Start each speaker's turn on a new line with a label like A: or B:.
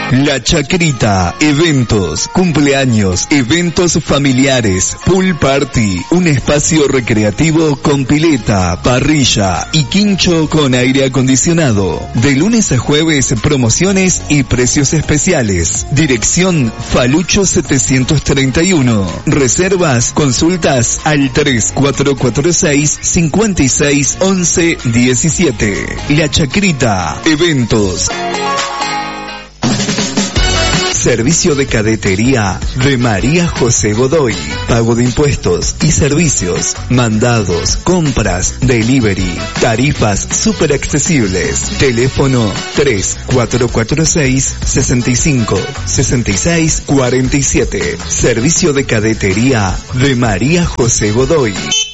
A: La Chacrita, eventos, cumpleaños, eventos familiares, pool party, un espacio recreativo con pileta, parrilla y quincho con aire acondicionado. De lunes a jueves, promociones y precios especiales. Dirección Falucho 731. Reservas, consultas al 3446 56 11 17. La Chacrita, eventos. Servicio de cadetería de María José Godoy. Pago de impuestos y servicios, mandados, compras, delivery, tarifas súper accesibles. Teléfono 3446 65 66 47. Servicio de cadetería de María José Godoy.